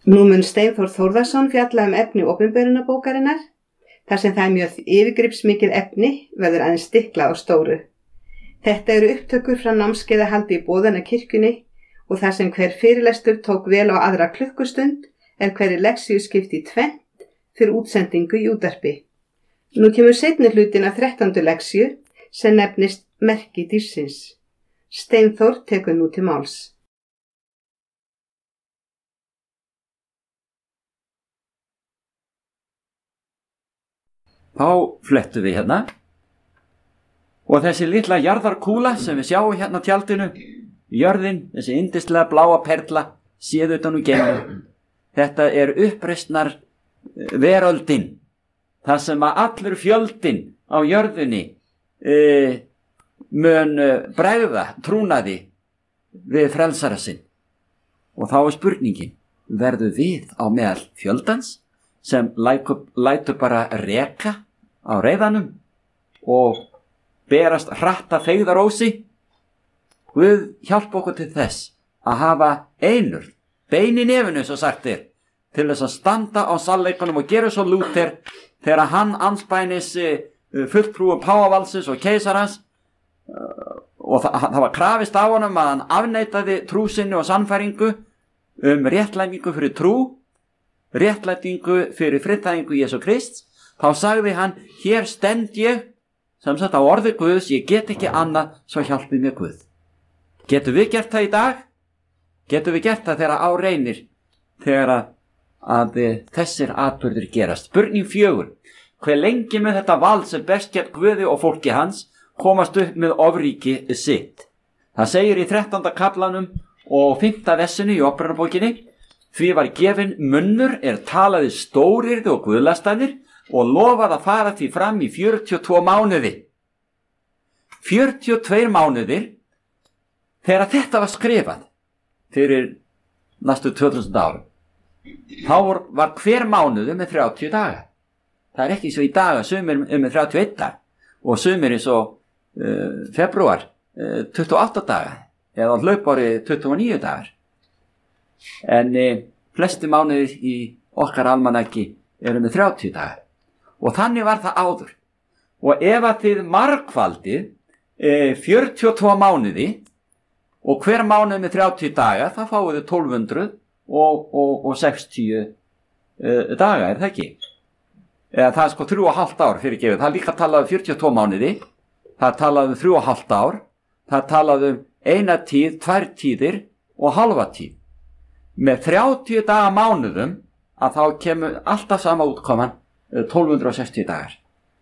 Nú mun Steinþór Þórðarson fjalla efni opinberunarbókarinnar. Þar sem það mjög yfirgripsmikið efni verður aðeins stiklað á stóru. Þetta eru upptökur frá námskeiðahaldi í Boðana kirkjunni og þar sem hver fyrirlestur tók vel á aðra klukkustund hverri leksíu skipt í tvennt fyrir útsendingu í útvarpi. Nú kemur seinni hlutin af 13. leksíu sem nefnist Merki dýrsins. Steinþór tekur nú til máls. Þá flettum við hérna og þessi litla jarðarkúla sem við sjáum hérna á tjaldinu, jörðin, þessi yndislega bláa perla, séð utan úr geimnum. Þetta er uppreisnar veröldin, þar sem að allur fjöldin á jörðinni mun bregða trúnaði við frelsara sinn. Og þá er spurningin, verður við á meðal fjöldans sem lætur bara reka á reiðanum og berast hratt að feigðarósi? Guð hjálpa okkur til þess að hafa einur, bein í nefinu svo sagt er, til þess að standa á sannleikanum og gera svo Lúther þegar hann anspænis fulltrúum páfavaldsins og keisarans og það var krafist á honum að hann afneitaði trú sinni og sannfæringu réttlætingu fyrir trú, réttlætingu fyrir friðþægingu Jesú Krists. Þá sagði hann, hér stend ég, sem sagt á orði Guðs, ég get ekki annað, svo hjálpi mér Guð. Getum við gert það í dag? Getum við gert það þegar á reynir, þegar að þessir atburðir gerast? Spurning 4. Hve lengi með þetta vald sem berst gegn Guði og fólki hans komast upp með ofríki sitt? Það segir í 13. kaflanum og 5. vessinu í Opinberunarbókinni, því var gefinn munnur talaði stórirði og guðlastanir og lofað að fara því fram í 42 mánuði. 42 mánuðir þegar þetta var skrifað fyrir næstu 2000 árum. Þá var hver mánuðu með 30 daga. Það er ekki svo í dag að sumir með 31 dag og sumir eins og febrúar 28 daga eða hlaupári 29 dagar. En flesti mánuðir í okkar almanaki eru með 30 dagar. Og þannig var það áður. Og ef að þið margfaldið 42 mánuði og hver mánuð með 30 daga, þá fáið þið 1260 daga, er það ekki? Eða það er sko 3,5 ár fyrir gefið. Það er líka talað um 42 mánuði, það er talað um 3,5 ár, það er talað um 1 tíð, 2 tíðir og halva tíð. Með 30 daga mánuðum að þá kemur alltaf sama útkoman 1260 dagar.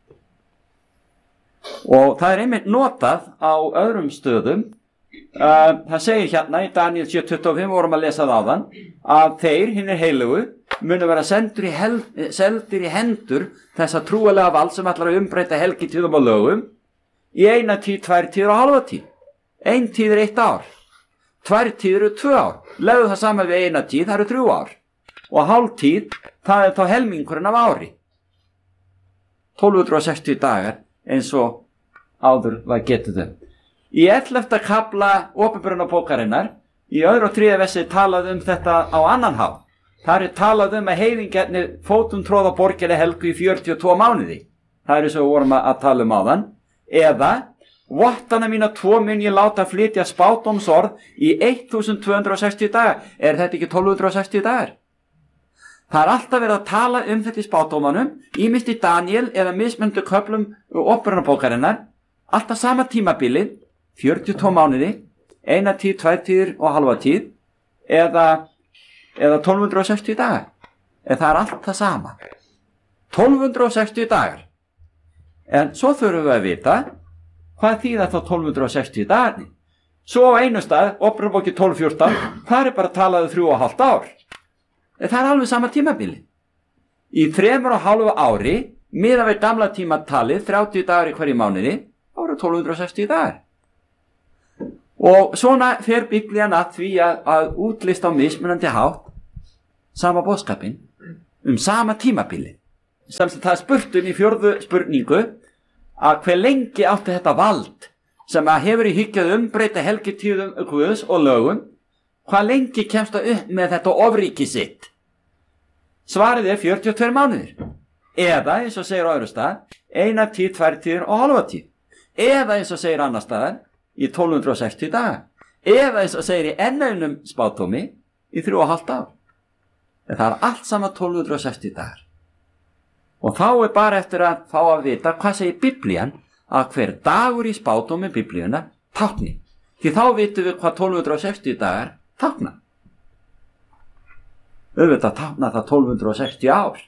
Og það er einmitt notað á öðrum stöðum. Það segir hérna í Daniel 7:25, vorum að lesa það áðan, að þeir, hinir heilugu, munu vera seldir í hendur þessa trúalega vald sem ætlar að umbreyta helgitíðum og lögum í 1 tíð, 2 tíð og halva tíð. 1 tíð er 1 ár. 2 tíð eru 2 ár. Legðu það saman við 1 tíð, það eru 3 ár. Og hálf tíð, það er þá helmingurinn af ári. 1260 dagar eins og áður var getið þau. Í 11. kafla Opinberunarbókarinnar, í 2. og 3. vessi talað þetta á annan hátt. Það er talað að heiðingarnir fótum tróða borginni helgu í 42 mánuði. Það er svo við vorum að tala áðan. Eða, vottana mína 2 mun ég láta flytja spádómsorð í 1260 dagar. Er þetta ekki 1260 dagar? Það er alltaf verið að tala þetta í spádómanum, ýmist í Daniel eða mismunandi köflum Opinberunarbókarinnar, alltaf sama tímabilið, 42 mánuði, 1 tíð, 2 tíðir og halva tíð, eða 1260 dagar. En það er allt það sama. 1260 dagar. En svo þurfum við að vita, hvað þýðir þá 1260 dagarnir? Svo á einu stað, Opinberunarbókin 12:14, það er bara talað 3,5 ár. Það er alveg sama tímabili. Í 3,5 ári, miðað við gamla tímatalið, 30 dagar í hverju mánuði, þá eru 1260 dagar. Og svona fer Biblían að því að útlista á mismunandi hátt sama boðskapinn sama tímabili. Sem það er spurt í 4. spurningu að hve lengi átti þetta vald sem að hefur í hyggju að umbreyta helgitíðum Guðs og lögum, hvað lengi kemst það upp með þetta ofríki sitt? Svarið 42 mánuðir. Eða, eins og segir á öðru stað, 1 tíð, 2 tíðir og hálfa tíð. Eða, eins og segir annar staðar, í 1260 daga. Eða, eins og segir í enn einum spádómi, í 3,5 ár. En það allt saman 1260 dagar. Og þá bara eftir að fá að vita hvað segir Biblían að hver dagur í spádómi Biblíuna tákni. Því þá vitum við hvað 1260 dagar tákna. Auðvitað tákna það 1260 ár.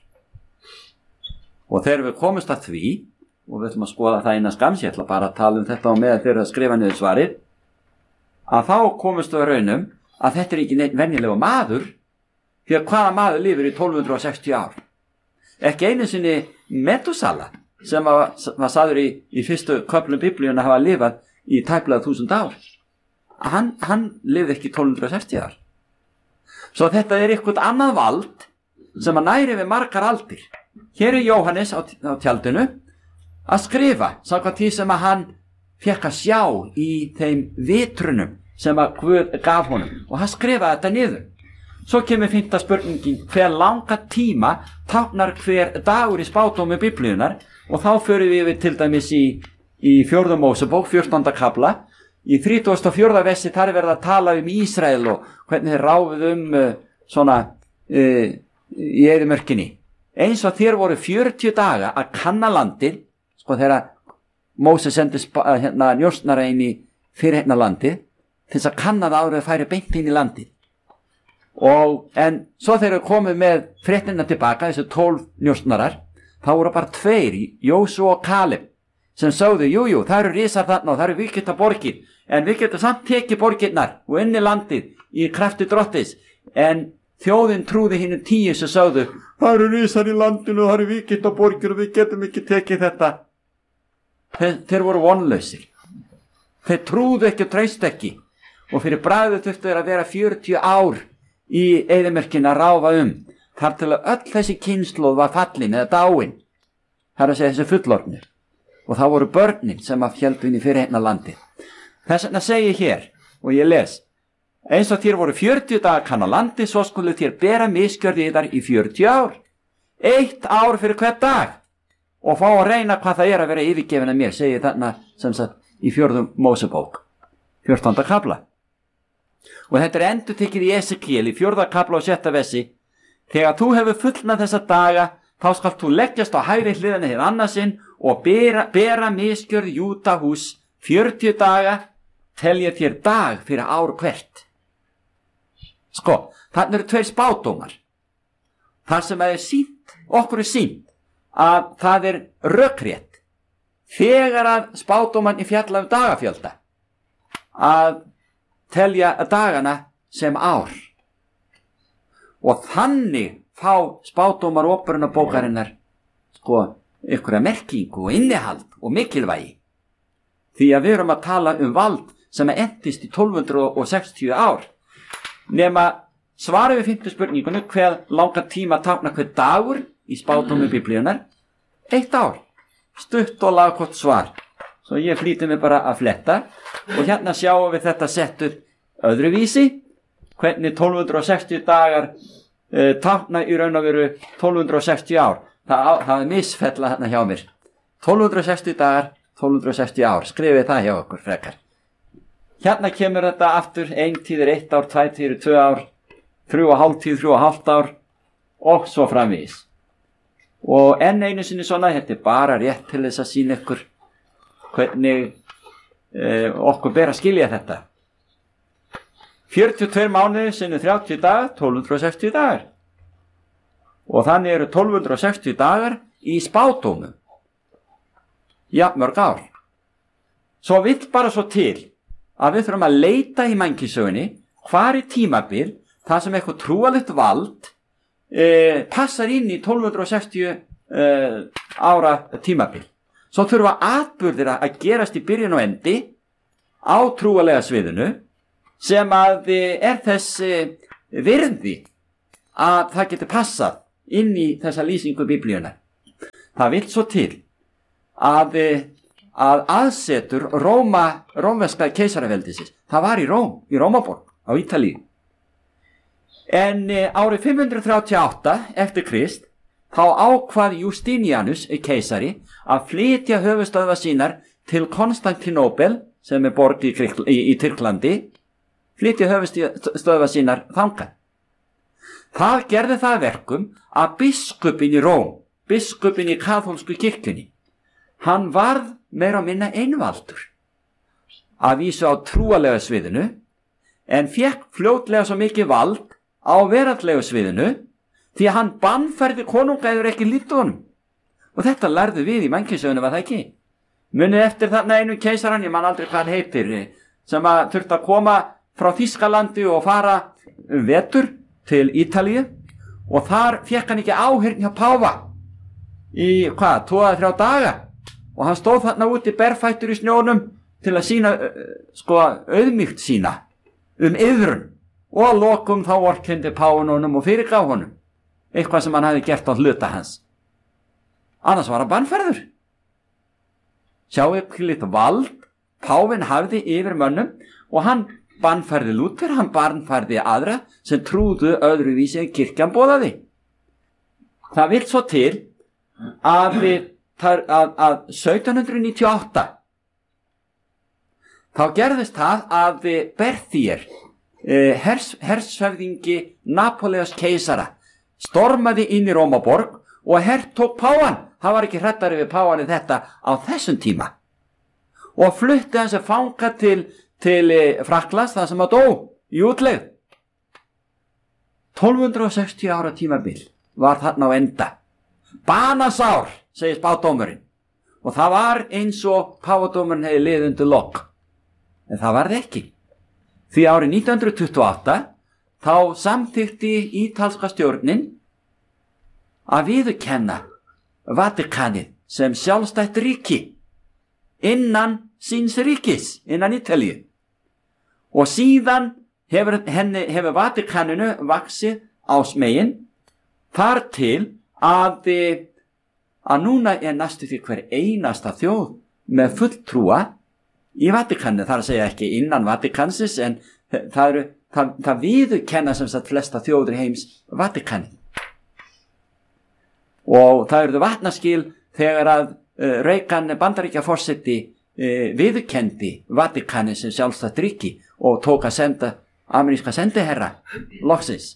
Og þegar við komumst að því, og við ætlum að skoða það innan skams, ég ætla bara að tala þetta á meðan þeir að skrifa niður svarið, að þá komumst við raunum að þetta ekki neitt venjulegu maður, því að hvaða maður lifir í 1260 ár? Ekki einu sinni Metusala, sem var sagður í fyrstu köflum Biblíuna að hafa lifað í tæplega 1000 ár. Hann lifði ekki 1260 ár. Svo þetta eitthvað annað vald sem að næri við margar aldir. Hér Jóhannes á tjaldinu að skrifa samkvæmt því sem að hann fékk að sjá í þeim vitrunum sem að Guð gaf honum, og hann skrifaði þetta niður. Svo kemur 5. spurningin, hver langa tíma táknar hver dagur í spádómi Biblíunar, og þá förum við til dæmis í 4. Mósebók, 14. kafla, í 34. versi þar verið að tala um Ísrael og hvernig þeir ráfuð í eyðimörkinni. Eins og þér voru 40 daga að kanna landið, sko þegar Móses sendi njósnara inn í fyrirheitna landið, til þess að kanna það áður að færi beint inn í landið. En svo þegar við komum með fréttina tilbaka, þessu 12 njósnarar, þá voru bara 2, Jósú og Kaleb, sem sögðu, jú, það eru risar þarna og það eru vikita borgir, en við getum samt tekið borgirnar og inn í landið í krafti Drottis. En þjóðin trúði hinu 10 sem sögðu, það eru risar í landinu, það eru vikita borgir og við getum ekki tekið þetta. Þeir voru vonlausir. Þeir trúðu ekki og treystu ekki. Og fyrir bragðið þurftu þeir að vera 40 ár í eyðimörkinni að ráfa þar til að öll þessi kynslóð var fallin eða dáin. Það er að segja þessi fullorðnir. Og það voru börnin sem að héldu inn í fyrirheitna landi. Þess vegna segi hér, og ég les, eins og þér voru 40 dagar kann á landi, svo skulu þér bera misgjörð yðar í 40 ár. 1 ár fyrir hver dag. Og fá að reyna hvað það að vera yfirgefin að mér, segi þarna sem sagt í 4. Mósebók, 14. kafla. Og þetta endurtekið í Esekiel í 4. kafla og 6. versi. Þegar þú hefur fullnað þessa daga, þá skalt þú leggjast á hægri hliðina hér annarsinn og bera misgjörð Júda hús 40 daga, telja þér dag fyrir ár hvert. Sko, þarna eru 2 spádómar. Þar sem okkur sýnt að það rökrétt þegar að spádóman í fjalla dagafjölda að telja dagana sem ár, og þannig fá spádómar óperunarbókarinnar einhverja merkingu og innihald og mikilvægi, því að við erum að tala vald sem entist í 1260 ár. Nema svarið við 5. spurningunni, hver langa tíma táknar hver dagur í spádómi Biblíunar? 1 ár. Stutt og lagkort svar. Svo ég flýti mig bara að fletta, og hérna sjáum við þetta settur öðruvísi, hvernig 1260 dagar tákna í raun og veru 1260 ár. Það misfella hérna hjá mér. 1260 dagar, 1260 ár. Skrifið það hjá okkur frekar. Hérna kemur þetta aftur, 1 tíð 1 ár, 2 tíð 2 ár, 3,5 tíð 3,5 ár og svo framvegis. Og enn einu sinni svona, þetta bara rétt til þess að sýna ykkur hvernig okkur ber að skilja þetta. 42 mánuðir sinni 30 dagar, 1260 dagar. Og þannig eru 1260 dagar í spádómum. Ja, mörg ár. Svo vill bara svo til að við þurfum að leita í mannkynssögunni hvar í tímabil það sem eitthvað trúalegt vald passar inn í 1260 ára tímabil. Svo þurfa atburðir að gerast í byrjun og endi á trúalega sviðinu sem að þess virði að það getur passað inn í þessa lýsingu Biblíuna. Það vill svo til að aðsetur rómverska keisaraveldisins, það var í Róm, í Rómaborg á Ítalíu. En árið 538 eftir Krist þá ákvað Justinianus keisari að flytja höfuðstöðvar sínar til Konstantinópel sem borg í Tyrklandi, flytja höfuðstöðvar sínar þangað. Það gerði það verkum að biskupinn í Róm, biskupinn í kaþólsku kirkjunni, hann varð meira og minna einvaldur, að vísu á trúalega sviðinu, en fékk fljótlega svo mikið vald á veraldlega sviðinu, því að hann bannfærði konunga eður ekki lítið honum. Og þetta lærðu við í mannkynssögunum, var það ekki? Munið eftir þarna einu keisaran, ég man aldrei hvað hann heitir, sem að þurfti að koma frá Þýskalandi og fara vetur til Ítalíu, og þar fékk hann ekki áheyrn hjá páfa í 2-3 daga, og hann stóð þarna úti berfættur í snjónum til að sína auðmýkt sína iðrun, og að lokum þá vorkenndi páfinn honum og fyrirgaf honum eitthvað sem hann hafði gert á hluta hans. Annars var hann bannfærður. Sjáu hvílíkt vald páfinn hafði yfir mönnum, og hann bannfærði Lúther, hann bannfærði aðra sem trúðu öðruvísi en kirkjan boðaði. Það vill svo til að 1798 þá gerðist það að Berthier, hershöfðingi Napóleons keisara, stormaði inn í Rómaborg og hertók páfann. Hann var ekki hræddari við páfann en þetta á þessum tíma, og flutti hans fanga til Frakklands, það sem að dó í útlegð. 1260 ára tímabil var þarna á enda. Banasár, segir spádómurinn, og það var eins og páfadómurinn hefði liðið undir lok, en það var það ekki. Því árið 1928 þá samþykkti ítalska stjórnin að viðurkenna Vatikanið sem sjálfstætt ríki innan síns ríkis, innan Ítalíu. Og síðan hefur Vatikaninu vaxið á smegin þar til að núna næstu því hver einasta þjóð með fulltrúa í Vatikaninu, þar að segja ekki innan Vatikansins, en það viðurkenna sem sagt flesta þjóðir heims Vatikanið. Og það eruðu vatnaskil þegar að Reagan Bandaríkjaforseti viðurkenndi Vatikanið sem sjálfstætt ríki og tók að senda ameríska sendiherra loksins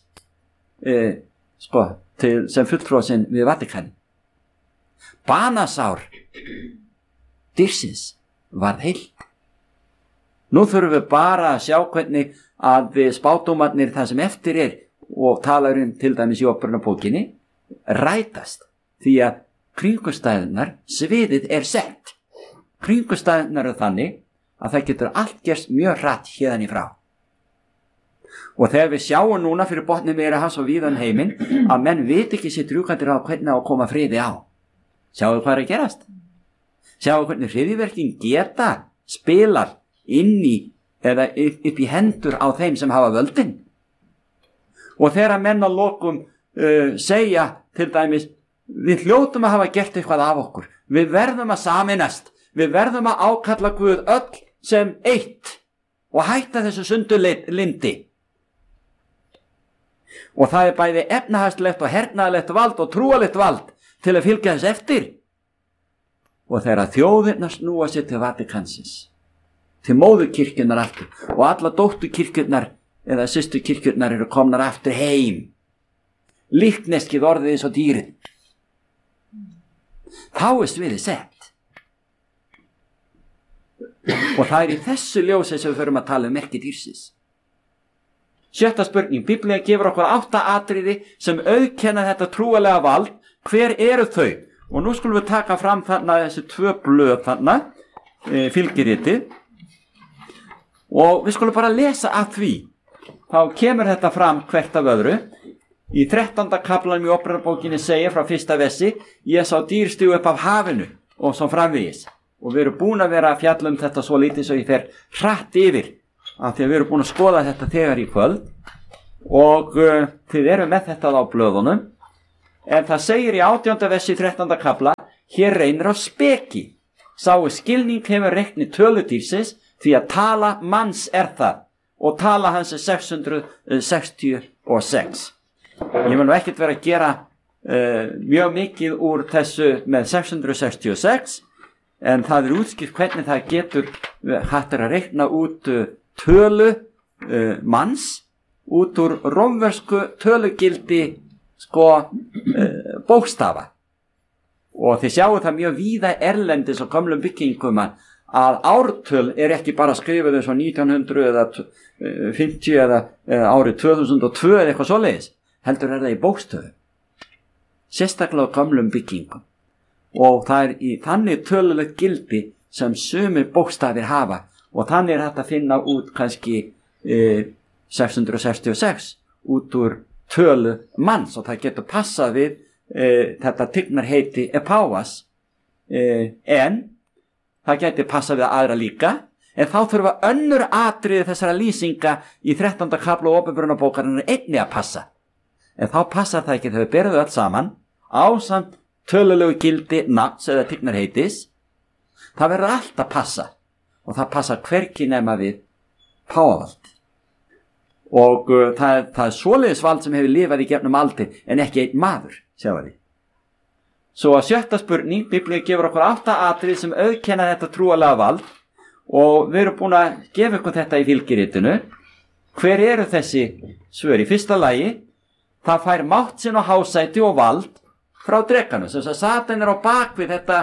sem fulltrúa sinn við Vatikanið. Banasár dýrsins varð heilt. Nú þurfum við bara að sjá hvernig að spádómarnir það sem eftir og talar til dæmis í Opinberunarbókinni rætast, því að kringumstæðurnar, sviðið sett. Kringumstæðurnar þannig að það getur allt gerst mjög hratt héðan í frá. Og þegar við sjáum núna fyrir botni Miðjarðarhafs og víðan heiminn að menn viti ekki sitt rjúkandir á hvernig á að koma friði á. Sjáu hvað að gerast? Sjáu hvernig hryðjuverkin geta spilar inn í eða upp í hendur á þeim sem hafa völdin. Og þegar menn að lokum segja til dæmis, við hljótum að hafa gert eitthvað af okkur, við verðum að sameinast, við verðum að ákalla Guð öll sem eitt og hætta þessu sundurlyndi. Og það bæði efnahagslegt og hernaðarlegt vald og trúarlegt vald til að fylgja þess eftir. Og þegar þjóðirnar snúa sér til Vatikansins, til móðurkirkjunnar aftur, og alla dótturkirkjurnar eða systurkirkjurnar eru komnar aftur heim, líkneskið orðið eins og dýrin, þá sviðið sett. Og það í þessu ljósi sem við förum að tala merki dýrsins. 7. spurning, Biblía gefur okkur 8 atriði sem auðkenna þetta trúarlega vald. Hver eru þau? Og nú skulum við taka fram þarna þessi 2 blöð þarna, fylgiritið, og við skulum bara lesa að því. Þá kemur þetta fram hvert af öðru. Í 13. kaflanum í Opinberunarbókinni segir frá 1. versi, ég sá dýr stígu upp af hafinu og svo framvegis. Og við erum búin að vera að fjalla um þetta svo lítið svo ég fer hratt yfir, af því að við erum búin að skoða þetta þegar í kvöld, og þið eru með þetta á blöðunum. En það segir í 18. versi 13. kafla, hér reynir á speki. Sáu skilning hefur reikni töludýrsins, því að tala manns það, og tala hans 666 og 6. Ég mun ekkert vera að gera mjög mikið úr þessu með 666, en það útskýrt hvernig það getur hægt að reikna út tölu manns út úr rómversku tölugildi bókstafa. Og þið sjáu það mjög víða erlendis og gömlum byggingum að ártöl ekki bara skrifuð eins og 1900 eða 50 eða árið 2002 eða eitthvað svoleiðis, heldur það í bókstöfu, sérstaklega á gömlum byggingum. Og það í þannig tölulegt gildi sem sumir bókstafir hafa, og þannig hægt að finna út kannski 666 út úr tölu manns, og það getur passað við þetta tignarheiti Epáas, en það getur passað við aðra líka, en þá þurfa önnur atriði þessara lýsinga í 13. kafla Opinberunarbókarinnar einnig að passa. En þá passar það ekki þegar við berum þau öll saman ásamt tölulegu gildi nafns eða tignarheitis. Það verður allt að passa, og það passa hvergi nema við páfavald. Og það er svoleiðis vald sem hefur lifað í gegnum aldir en ekki einn maður, sjáu því. Svo að 7. spurning, Biblía gefur okkur 8 atriði sem auðkenna þetta trúarlega vald, og við erum búin að gefa ykkur þetta í fylgiritinu. Hver eru þessi svör? Í fyrsta lagi, það fær mátt sinn og hásæti og vald frá drekanum. Þess að Satan á bakvið þetta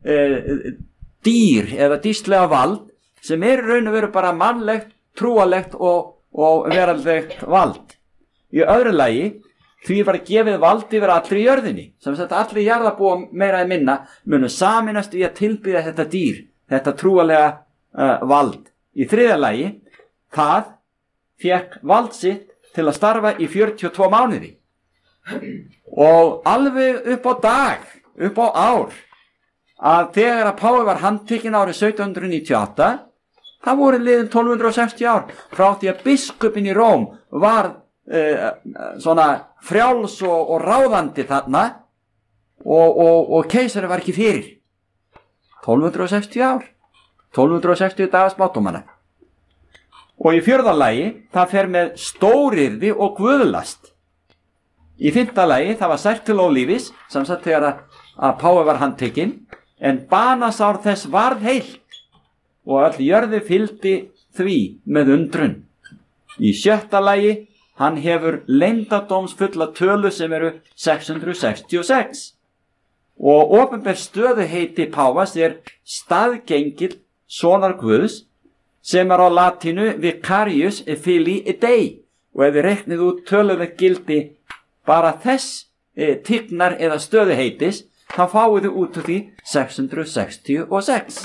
dýr eða dýrslega vald sem raun og veru bara mannlegt, trúarlegt og veraldlegt vald. Í öðru lagi, því var gefið vald yfir allri jörðinni, sem sagt allir jarðarbúa meira eða minna munu saminast í að tilbyða þetta dýr, þetta trúarlega vald. Í þriðja lagi, það fékk vald sitt til að starfa í 42 mánuði, og alveg upp á dag, upp á ár, að þegar að Páfi var handtekinn árið 1798, það voru liðin 1260 ár frá því að biskupinn í Róm var svona frjáls og ráðandi þarna, og keisari var ekki fyrir. 1260 ár, 1260 dagar spádómanna. Og í fjórða lagi, það fer með stóryrði og guðlast. Í fimmta lagi, það var sært til ólífis, sem sagt þegar að Páfi var handtekinn, en banasár þess varð heilt, og öll jörði fylgdi því með undrun. Í sjötta lagi, hann hefur leyndardómsfulla tölu sem eru 666. Og opinber stöðuheiti Páfas staðgengill sonar Guðs, sem á latínu Vicarius Filii Dei, og ef við reiknið út töluleg gildi bara þess tignar eða stöðuheitis, þá fáið þið út úr því 666.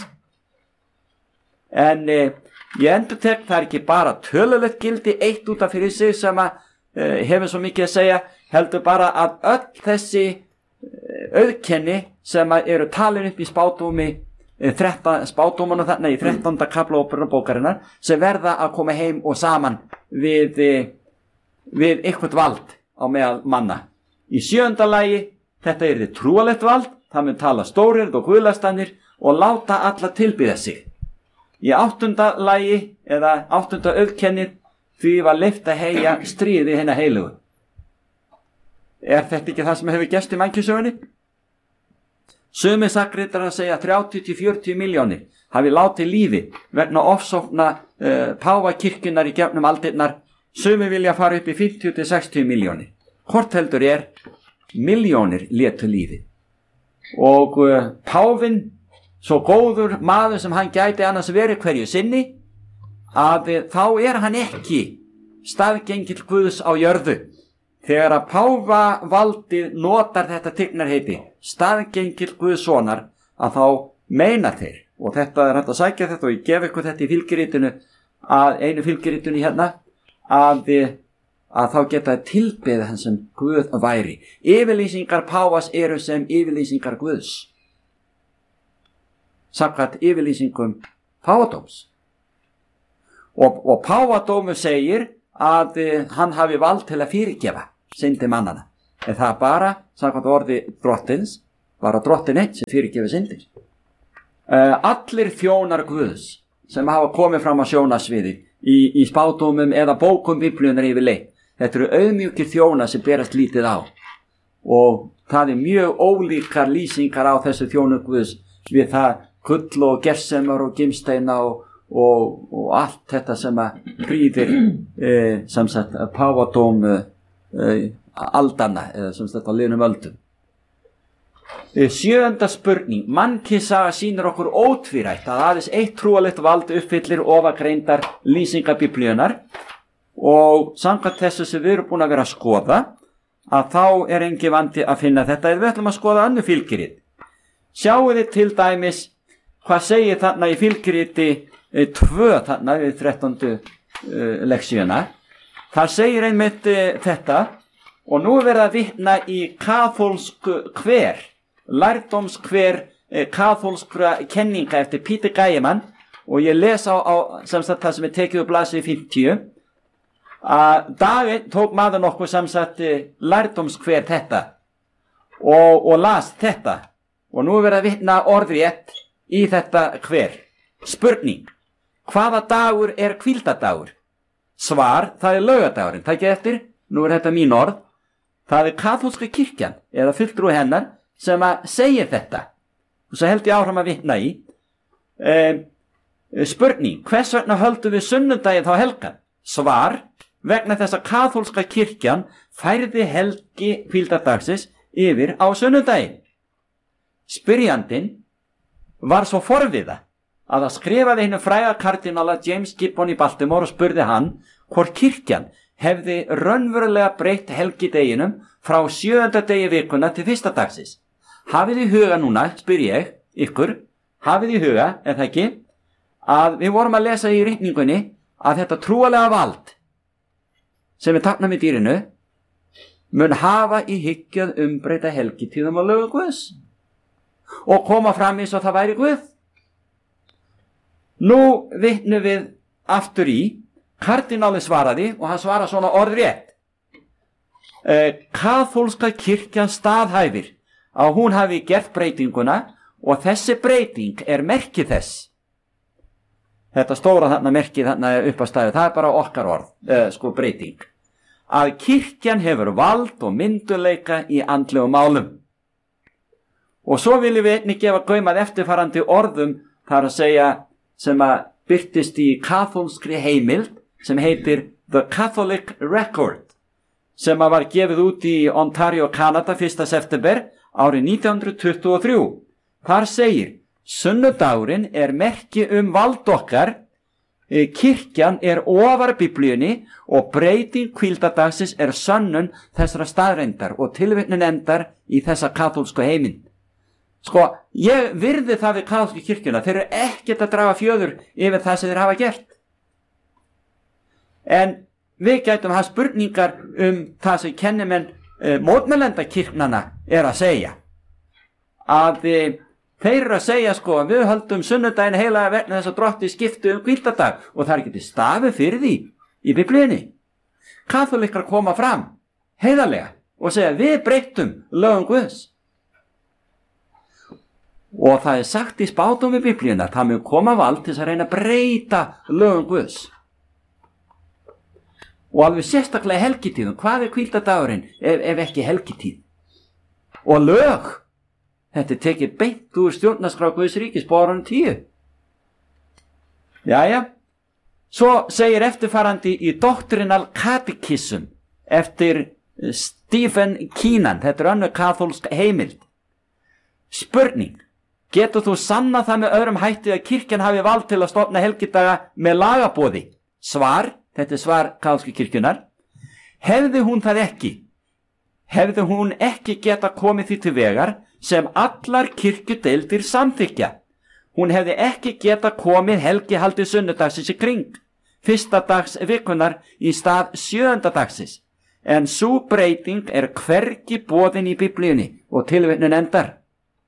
En ég endurtek, það ekki bara tölulegt gildi eitt út af fyrir sig sem hefur svo mikið að segja, heldur bara að öll þessi auðkenni sem eru talin upp í spádómi, spádómanu þarna í 13. kafla Opinberunarbókarinnar, sem verða að koma heim og saman við eitthvað vald á meðal manna. Í sjöunda lagi, þetta yrði trúarlegt vald, það mun tala stóryrð og guðlastanir og láta alla tilbyða sig. Í áttunda lagi, eða áttunda auðkennið, því var leyft að heyja stríði hinna heilugu. Þetta ekki það sem hefur gerst í mannkynssögunni? Sumir sakritar að segja 30-40 milljónir hafi látið lífi vegna ofsókna páfakirkjunnar í gegnum aldirnar. Sumir vilja fara upp í 50-60 milljónir. Hvort heldur milljónir létu lífi. Og páfinn, svo góður maður sem hann gæti annars verið hverju sinni, að þá hann ekki staðgengill Guðs á jörðu. Þegar að páfavaldið notar þetta tignarheiti, staðgengill Guðs sonar, að þá meina þeir, og þetta hægt að sækja þetta, og ég gef ykkur þetta í fylgiritinu, einu fylgiritinu hérna, að þá geta tilbeðið hann sem Guð væri. Yfirlýsingar páfas eru sem yfirlýsingar Guðs, samkvæmt yfirlýsingum páfadóms. Og páfadómur segir að hann hafi vald til að fyrirgefa syndi mannana. En það bara, samkvæmt orði drottins, bara drottin einn sem fyrirgefi syndir. Allir þjónar Guðs sem hafa komið fram á sjónasviði í spádómum eða bókum Biblíunnar yfirleitt, Þetta eru auðmjúkir þjónar sem berast lítið á. Og það mjög ólíkar lýsingar á þessu þjónu Guðs við það gull og gersemar og gimsteina og allt þetta sem að prýðir sem sagt páfadóm aldanna eða sem sagt á liðnum öldum. 7. spurning. Mannkynsaga sýnir okkur ótvírætt að aðeins eitt trúarlegt vald uppfyllir ofangreindar lýsingar Biblíunnar og samkvæmt þessu sem við erum búin að vera að skoða að þá engin vandi að finna þetta ef við ætlum að skoða annu fylgirit. Sjáu þið til dæmis hvað segir þarna í fylgiriti 2 þarna við 13. leksíuna. Það segir einmitt þetta og nú verið að vitna í kaþólsku lærdómskver kaþólskra kenninga eftir Peter Gæemann og ég les á sem sagt það sem tekið upp blaðsíðu 50 að daginn tók maður nokkuð sem sagt lærdómskver þetta og las þetta og nú verið að vitna orðrétt í þetta hver. Spurning: hvaða dagur hvíldadagur? Svar: það laugardagurinn. Takk eftir, nú þetta mín orð. Það kaþólska kirkjan eða fulltrúi hennar sem að segja þetta og svo held ég áfram að vitna í spurning: hvers vegna höldum við sunnudaginn þá helgan? Svar: vegna þess að kaþólska kirkjan færði helgi hvíldardagsins yfir á sunnudaginn. Spyrjandinn var svo forviða að það skrifaði hinu fræga kardinala James Gibbon í Baltimore og spurði hann hvort kirkjan hefði raunverulega breytt helgideginum frá 7. degi vikuna til 1. dagsins. Hafið í huga núna, spyr ég ykkur, hafið í huga, er það ekki, að við vorum að lesa í ritningunni að þetta trúarlega vald sem við táknum í dýrinu mun hafa í hyggju að umbreyta helgitíðum og lögum Guðs og koma fram eins og það væri Guð. Nú vitnum við aftur í kardinali svaraði og hann svara svona orðrétt. Kaþólska kirkjan staðhæfir að hún hafi gert breytinguna og þessi breyting merki þess. Þetta stóra þarna merki þarna upp að stæðu, það bara okkar orð, breyting. Að kirkjan hefur vald og mynduleika í andlegum málum. Og svo viljum við einnig gefa gaumað eftirfarandi orðum, þar að segja sem að birtist í kaþólskri heimild sem heitir The Catholic Record sem að var gefið út í Ontario, Kanada 1. september árið 1923. Þar segir: sunnudagurinn merki vald okkar, kirkjan ofar Biblíunni og breyting hvíldardagsins sönnun þessara staðreyndar og tilvitnun endar í þessa kaþólsku heimild. Ég virði það við kaþólsku kirkjuna, þeir eru ekkert að draga fjöður yfir það sem þeir hafa gert. En við gætum hafa spurningar það sem kennimenn mótmælenda kirknanna að segja. Að þeir eru að segja við höldum sunnudaginn heilaga vegna þess að drottni skipti hvíldardag og það ekki stafi fyrir því í Biblíunni. Kaþólikkar koma fram heiðarlega og segja: við breyttum lögum Guðs. Og það sagt í spádómi Biblíunnar, það mun koma vald til að reyna að breyta lögum Guðs. Og alveg sérstaklega helgitíðum. Hvað hvíldardagurinn ef ekki helgitíð? Og lög, þetta tekið beint úr stjórnarskrá Guðs ríkis á árinu 10. Jæja, svo segir eftirfarandi í Doctrinal Catechism eftir Stephen Keenan, þetta önnur kaþólsk heimild. Spurning: getur þú sannað það með öðrum hætti að kirkjan hafi vald til að stofna helgidaga með lagaboði? Svar: þetta svar kaþólsku kirkjunar: hefði hún það ekki, hefði hún ekki geta komið því til vegar sem allar kirkjudeildir samþykkja. Hún hefði ekki geta komið helgihaldi sunnudagsins í kring 1. dags vikunar í stað 7. dagsins, en sú breyting hvergi boðin í Biblíunni og tilvitnun endar.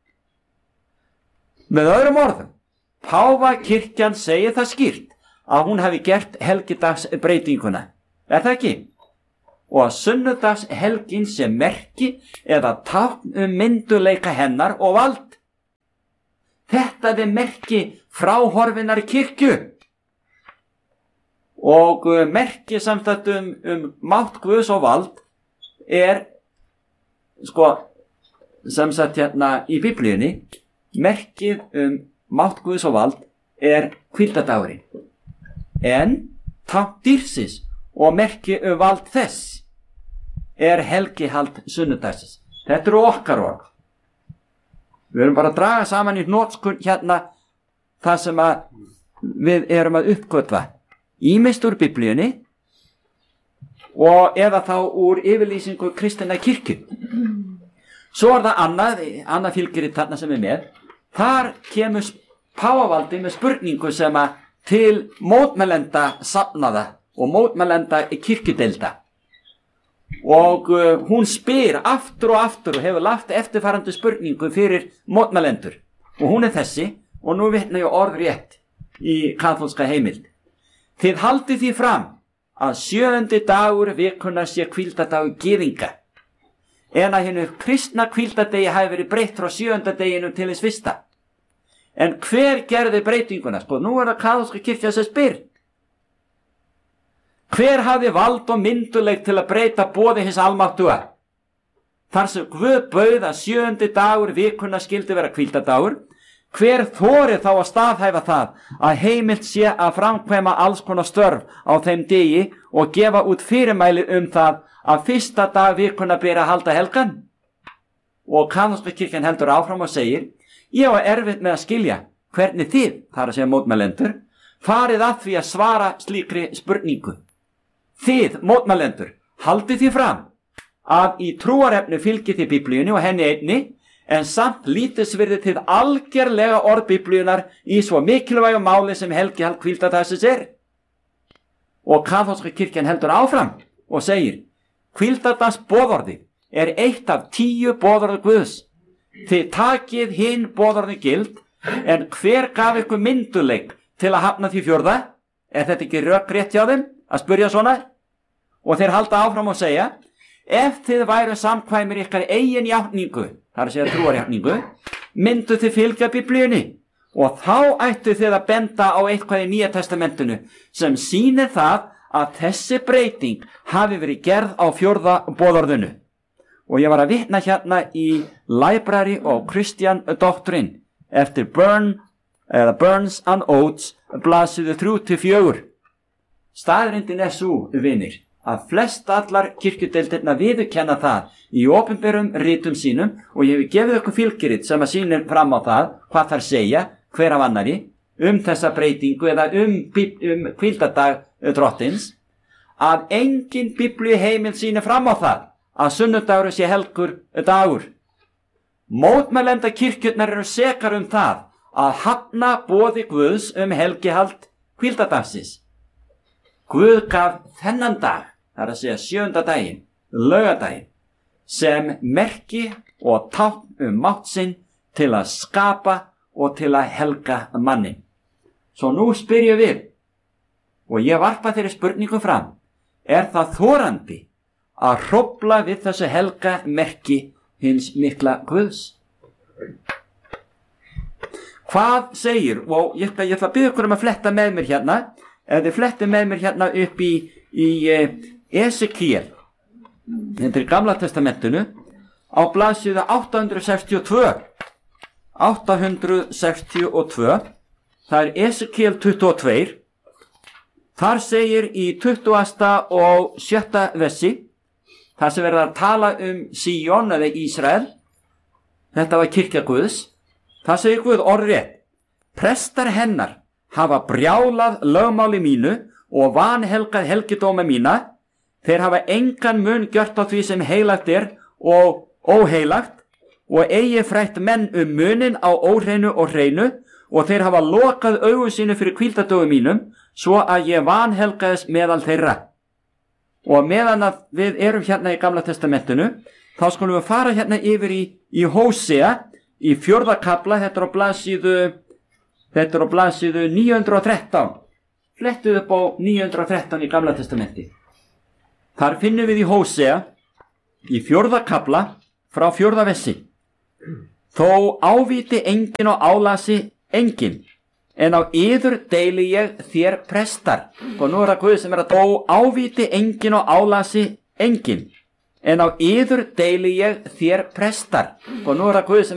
Með öðrum orðum, páfakirkjan segir það skýrt að hún hafi gert helgidagsbreytinguna. Það ekki? Og að sunnudagshelgin sé merki eða tákn mynduleika hennar og vald. Þetta merki fráhorfinnar kirkju. og merki samtætt mátt Guðs og vald sem sagt hérna í Biblíunni, merkið mátt Guðs og vald hvíldardagurinn, en tákn dýrsins og merkið vald þess helgihald sunnudagsins. Þetta eru okkar orð. Við erum bara að draga saman í hnotskurn hérna það sem við erum að uppgötva, ýmist úr Biblíunni og eða þá úr yfirlýsingu kristinnar kirkju. Svo það annað fylgir þarna sem með. Þar kemur páfavaldi með spurningu sem til mótmælenda safnaða og mótmælenda kirkjudeilda. Og hún spyr aftur og aftur og hefur lagt eftirfarandi spurningu fyrir mótmælendur. Og hún þessi, og nú vitna ég orðrétt í kaþólska heimild. Þið haldið því fram að 7. dagur vikunnar sé hvíldardagur gyðinga, en að hinu kristna hvíldardegi hafi verið breytt frá 7. deginum til hins 1. En hver gerði breytinguna? Nú það kaþólska kirkja sem spyr. Hver hafði vald og mynduleik til að breyta boði hins almáttuga? Þar sem Guð bauð að 7. dagur vikunnar skyldi vera hvíldardagur, hver þorið þá að staðhæfa það að heimilt sé að framkvæma alls konar störf á þeim degi og gefa út fyrirmæli það að 1. dag vikunnar beri að halda helgan? Og kaþólska kirkjan heldur áfram og segir, ég var erfitt með að skilja hvernig þið, þar að segja mótmælendur, farið að því að svara slíkri spurningu. Þið, mótmælendur, haldið því fram að í trúarefni fylgið þið Biblíunni og henni einni, en samt lítilsvirðið þið algerlega orð Biblíunar í svo mikilvægu máli sem helgihald hvíldardagsins Og kaþólska kirkjan heldur áfram og segir, hvíldardags boðorði eitt af 10 boðorði Guðs. Þið takið hinn boðorði gild, en hver gaf ykkur mynduleik til að hafna því 4? Þetta ekki rökrétt hjá þeim að spyrja svona? Og þeir halda áfram og segja, ef þið væru samkvæmir ykkar eigin játningu, það að segja trúarjátningu, myndu þið fylgja Biblíunni, og þá ættu þið að benda á eitthvað í Nýja testamentinu sem sýnir það að þessi breyting hafi verið gerð á 4. boðorðinu. Og ég var að vitna hérna í Library of Christian Doctrine eftir Burns and Oates, blaðsíðu 3-4. Staðreyndin sú, vinir, að flest allar kirkjudeildirna viðurkenna það í opinberum ritum sínum, og ég hef gefið ykkur fylgirit sem að sýnir fram á það hvað þær segja hver af annarri þessa breytingu eða hvíldardag drottins, að engin Biblíu heimild sýnir fram á það að sunnudagur sé helgur dagur. Mótmælenda kirkjurnar eru sekar það að hafna boði Guðs helgihald hvíldardagsins. Guð gaf þennan dag, það að segja 7. daginn, laugardaginn, sem merki og tákn mátt sinn til að skapa og til að helga mannin. Svo nú spyrjum við, og ég varpa þeirri spurningu fram, það þorandi að hrófla við þessu helga merki hins mikla Guðs? Hvað segir, og ég ætla að biðja ykkur að fletta með mér hérna, ef þið flettið með mér hérna upp í Esekiel, þetta Gamla testamentinu, á blaðsíðu 862, það Esekiel 22, þar segir í 20. og 7. versi, þar sem verður að tala Síón eða Ísrael, þetta var kirkja Guðs, það segir Guð orðrétt, prestar hennar hafa brjálað lögmáli mínu og vanhelgað helgidóma mína, þeir hafa engan mun gjört á því sem heilagt og óheilagt, og eigi frætt menn munin á óhreinu og hreinu, og þeir hafa lokað augu sínu fyrir hvíldardögum mínum, svo að ég vanhelgaðist meðal þeirra. Og meðan að við erum hérna í Gamla testamentinu, þá skulum við fara hérna yfir í Hósea, í 4. kafla, þetta er á blaðsíðu 913. Flettuð upp á 913 í Gamla testamenti. Þar finnum við í Hósea, í 4. kafla, frá 4. versi. Þó ávíti engin og álasi engin, en á yður deili ég þér prestar. Og nú það Guð sem að dó ávíti engin og álasi engin, en á yður deili ég þér prestar. Og nú það Guð sem